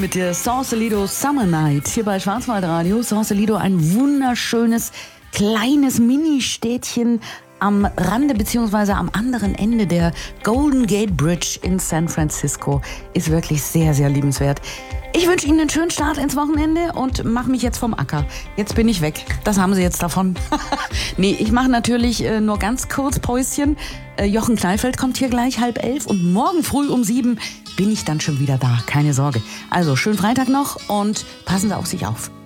mit der Sausalito Summer Night hier bei Schwarzwaldradio. Sausalito, ein wunderschönes, kleines Mini-Städtchen am Rande bzw. am anderen Ende der Golden Gate Bridge in San Francisco. Ist wirklich sehr, sehr liebenswert. Ich wünsche Ihnen einen schönen Start ins Wochenende und mache mich jetzt vom Acker. Jetzt bin ich weg. Das haben Sie jetzt davon. Nee, ich mache natürlich nur ganz kurz Päuschen. Jochen Kleifeld kommt hier gleich 10:30 und morgen früh um 7 bin ich dann schon wieder da. Keine Sorge. Also, schönen Freitag noch und passen Sie auf sich auf.